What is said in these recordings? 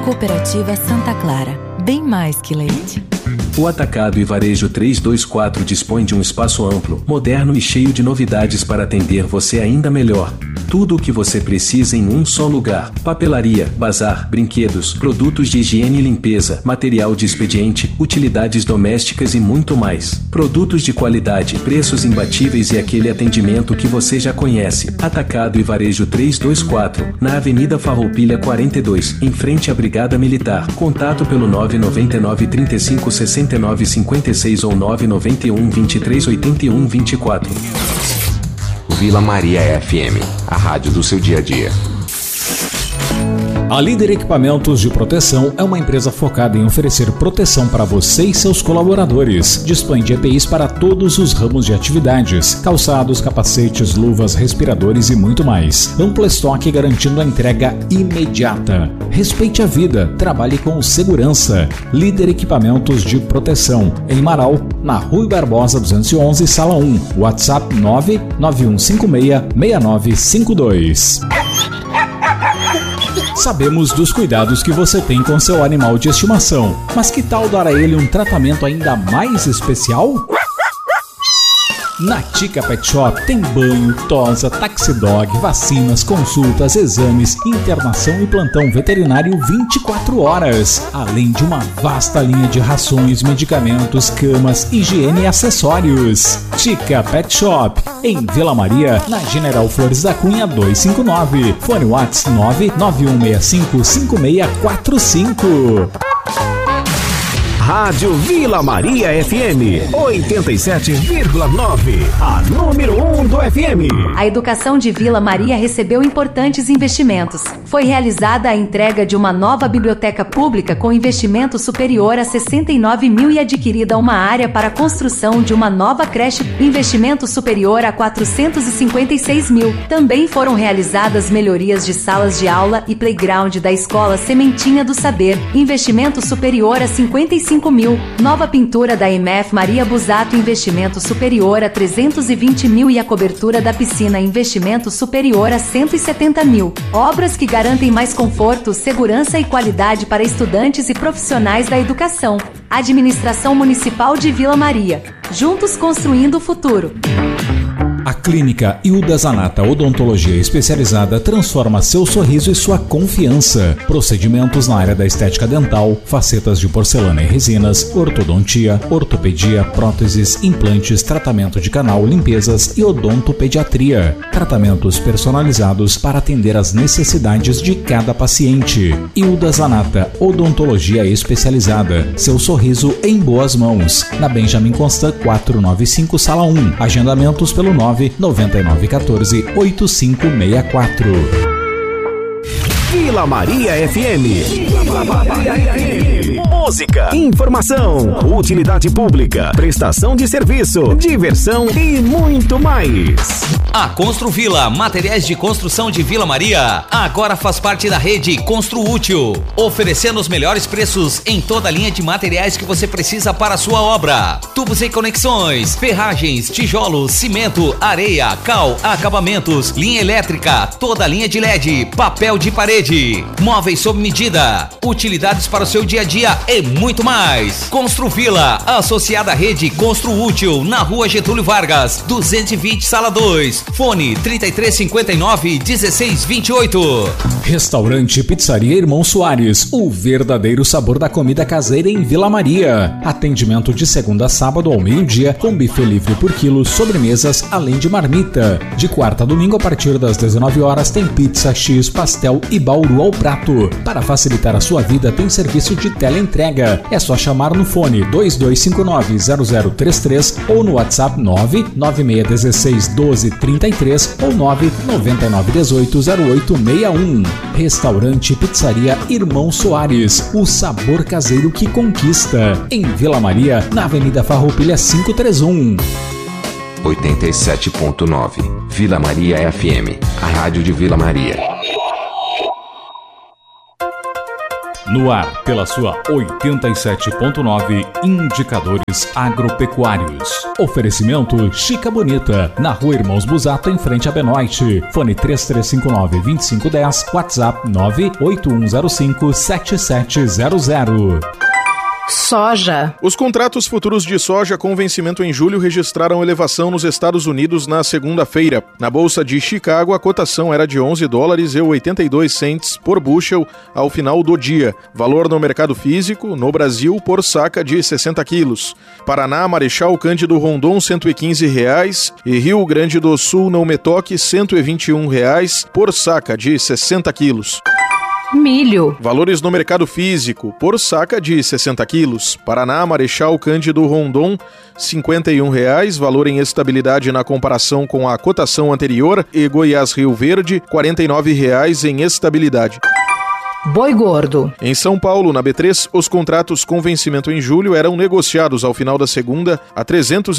Cooperativa Santa Clara, bem mais que leite. O Atacado e Varejo 324 dispõe de um espaço amplo, moderno e cheio de novidades para atender você ainda melhor. Tudo o que você precisa em um só lugar. Papelaria, bazar, brinquedos, produtos de higiene e limpeza, material de expediente, utilidades domésticas e muito mais. Produtos de qualidade, preços imbatíveis e aquele atendimento que você já conhece. Atacado e Varejo 324, na Avenida Farroupilha 42, em frente à Brigada Militar. Contato pelo 999 35 69 56 ou 991 23 81 24. Vila Maria FM, a rádio do seu dia a dia. A Líder Equipamentos de Proteção é uma empresa focada em oferecer proteção para você e seus colaboradores. Dispõe de EPIs para todos os ramos de atividades, calçados, capacetes, luvas, respiradores e muito mais. Amplo estoque garantindo a entrega imediata. Respeite a vida, trabalhe com segurança. Líder Equipamentos de Proteção, em Marau, na Rui Barbosa 211, Sala 1. WhatsApp 991566952. Sabemos dos cuidados que você tem com seu animal de estimação, mas que tal dar a ele um tratamento ainda mais especial? Na Tica Pet Shop tem banho, tosa, taxidog, vacinas, consultas, exames, internação e plantão veterinário 24 horas. Além de uma vasta linha de rações, medicamentos, camas, higiene e acessórios. Tica Pet Shop, em Vila Maria, na General Flores da Cunha 259. Fone WhatsApp 991655645. Rádio Vila Maria FM 87,9, a número 1 do FM. A educação de Vila Maria recebeu importantes investimentos. Foi realizada a entrega de uma nova biblioteca pública com investimento superior a 69 mil e adquirida uma área para a construção de uma nova creche, investimento superior a 456 mil. Também foram realizadas melhorias de salas de aula e playground da Escola Sementinha do Saber, investimento superior a 55 mil. Nova pintura da MF Maria Busato, investimento superior a 320 mil e a cobertura da piscina, investimento superior a 170 mil. Obras que garantem mais conforto, segurança e qualidade para estudantes e profissionais da educação. Administração Municipal de Vila Maria. Juntos construindo o futuro. A Clínica Hilda Zanata Odontologia Especializada transforma seu sorriso e sua confiança. Procedimentos na área da estética dental, facetas de porcelana e resinas, ortodontia, ortopedia, próteses, implantes, tratamento de canal, limpezas e odontopediatria. Tratamentos personalizados para atender às necessidades de cada paciente. Hilda Zanata Odontologia Especializada. Seu sorriso em boas mãos. Na Benjamin Constant 495, Sala 1. Agendamentos pelo 99914-8564. Vila Maria FM. Vila Maria FM. Música, informação, utilidade pública, prestação de serviço, diversão e muito mais. A Construvila, materiais de construção de Vila Maria, agora faz parte da rede Construútil, oferecendo os melhores preços em toda a linha de materiais que você precisa para a sua obra. Tubos e conexões, ferragens, tijolos, cimento, areia, cal, acabamentos, linha elétrica, toda a linha de LED, papel de parede, móveis sob medida, utilidades para o seu dia a dia e muito mais. Construvila, associada à rede Construútil, na Rua Getúlio Vargas, 220, Sala 2. Fone 3359-1628. Restaurante Pizzaria Irmão Soares, o verdadeiro sabor da comida caseira em Vila Maria. Atendimento de segunda a sábado ao meio-dia, com buffet livre por quilo, sobremesas, além de marmita. De quarta a domingo, a partir das 19 horas, tem pizza, X, pastel e bauru ao prato. Para facilitar a sua vida, tem serviço de teleentrega. É só chamar no fone 2259-0033 ou no WhatsApp 996161233 ou 999180861. Restaurante Pizzaria Irmão Soares, o sabor caseiro que conquista. Em Vila Maria, na Avenida Farroupilha 531. 87.9 Vila Maria FM, a rádio de Vila Maria. No ar, pela sua 87.9 Indicadores Agropecuários. Oferecimento Chica Bonita, na Rua Irmãos Busato, em frente a Benoite. Fone 3359-2510, WhatsApp 98105-7700. Soja. Os contratos futuros de soja com vencimento em julho registraram elevação nos Estados Unidos na segunda-feira. Na Bolsa de Chicago, a cotação era de $11,82 por bushel ao final do dia. Valor no mercado físico, no Brasil, por saca de 60 quilos. Paraná, Marechal Cândido Rondon, R$ 115,00 e Rio Grande do Sul, não me toque, R$ 121,00 por saca de 60 quilos. Milho. Valores no mercado físico, por saca de 60 quilos. Paraná, Marechal Cândido Rondon, R$ 51,00, valor em estabilidade na comparação com a cotação anterior. E Goiás, Rio Verde, R$ 49,00 em estabilidade. Boi gordo. Em São Paulo, na B3, os contratos com vencimento em julho eram negociados ao final da segunda a R$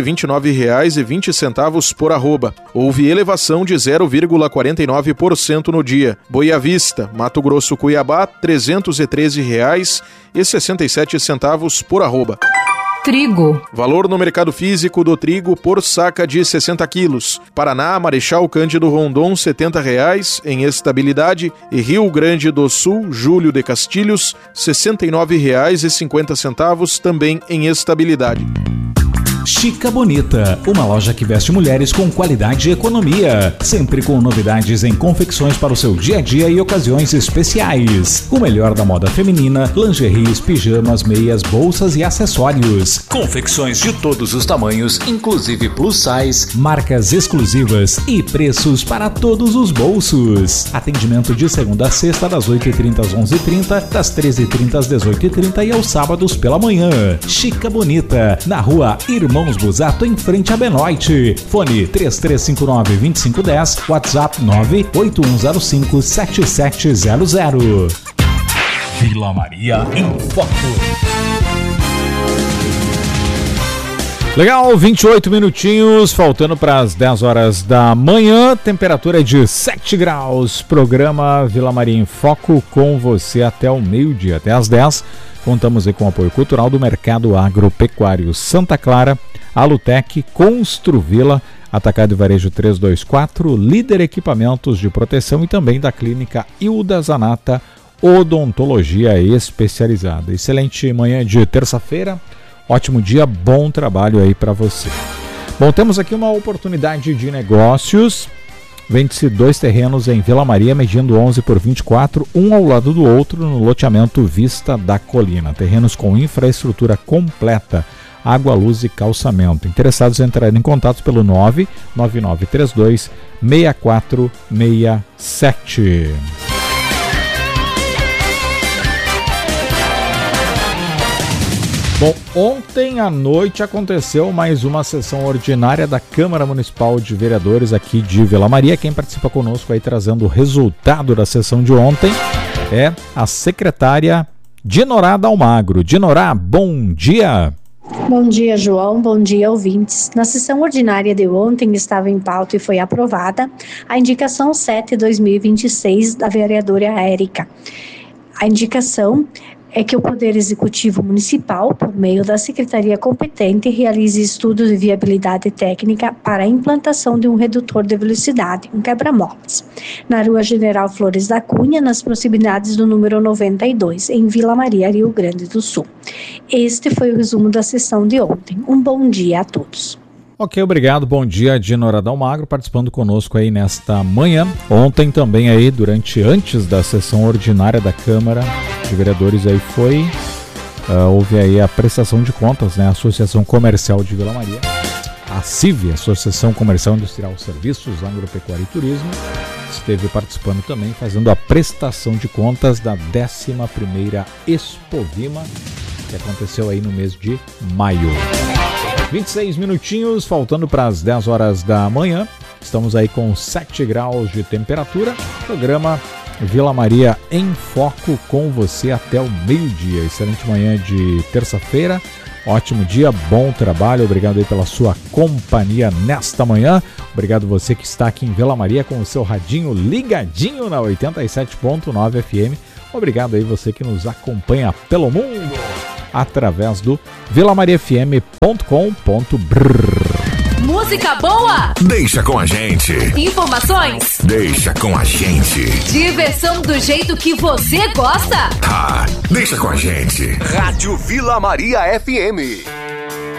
329,20 por arroba. Houve elevação de 0,49% no dia. Boi à vista, Mato Grosso, Cuiabá, R$ 313,67 por arroba. Trigo. Valor no mercado físico do trigo por saca de 60 quilos. Paraná, Marechal Cândido Rondon, R$ 70,00 em estabilidade. E Rio Grande do Sul, Júlio de Castilhos, R$ 69,50 também em estabilidade. Chica Bonita, uma loja que veste mulheres com qualidade e economia, sempre com novidades em confecções para o seu dia a dia e ocasiões especiais. O melhor da moda feminina, lingeries, pijamas, meias, bolsas e acessórios. Confecções de todos os tamanhos, inclusive plus size, marcas exclusivas e preços para todos os bolsos. Atendimento de segunda a sexta, das 8h30 às 11h30, das 13h30 às 18h30 e aos sábados pela manhã. Chica Bonita, na Rua Irmãos Busato, em frente a Benoite. Fone 3359-2510, WhatsApp 98105-7700. Vila Maria em Foco. Legal, 28 minutinhos, faltando para as 10 horas da manhã, temperatura de 7 graus. Programa Vila Maria em Foco com você até o meio-dia, até as 10. Contamos aí com o apoio cultural do Mercado Agropecuário Santa Clara, Alutec, Construvila, Atacado e Varejo 324, Líder Equipamentos de Proteção e também da Clínica Hilda Zanata, Odontologia Especializada. Excelente manhã de terça-feira, ótimo dia, bom trabalho aí para você. Bom, temos aqui uma oportunidade de negócios. Vende-se 2 terrenos em Vila Maria, medindo 11 por 24, um ao lado do outro, no loteamento Vista da Colina. Terrenos com infraestrutura completa, água, luz e calçamento. Interessados entrarem em contato pelo 99932-6467. Bom, ontem à noite aconteceu mais uma sessão ordinária da Câmara Municipal de Vereadores aqui de Vila Maria. Quem participa conosco aí trazendo o resultado da sessão de ontem é a secretária Dinorá Dalmagro. Dinorá, bom dia! Bom dia, João. Bom dia, ouvintes. Na sessão ordinária de ontem estava em pauta e foi aprovada a indicação 7/2026 da vereadora Érica. A indicação é que o Poder Executivo Municipal, por meio da Secretaria competente, realize estudos de viabilidade técnica para a implantação de um redutor de velocidade, um quebra-molas, na Rua General Flores da Cunha, nas proximidades do número 92, em Vila Maria, Rio Grande do Sul. Este foi o resumo da sessão de ontem. Um bom dia a todos. Ok, obrigado. Bom dia, Dinorá Dalmagro, participando conosco aí nesta manhã. Ontem também aí, antes da sessão ordinária da Câmara de Vereadores, aí houve aí a prestação de contas, né? A Associação Comercial de Vila Maria, a CIV, Associação Comercial Industrial Serviços, Agropecuária e Turismo, esteve participando também, fazendo a prestação de contas da 11ª Expovima, que aconteceu aí no mês de maio. 26 minutinhos, faltando para as 10 horas da manhã. Estamos aí com 7 graus de temperatura. Programa Vila Maria em Foco com você até o meio-dia. Excelente manhã de terça-feira. Ótimo dia, bom trabalho. Obrigado aí pela sua companhia nesta manhã. Obrigado você que está aqui em Vila Maria com o seu radinho ligadinho na 87.9 FM. Obrigado aí você que nos acompanha pelo mundo através do vilamariafm.com.br. Música boa? Deixa com a gente. Informações? Deixa com a gente. Diversão do jeito que você gosta? Deixa com a gente. Rádio Vila Maria FM.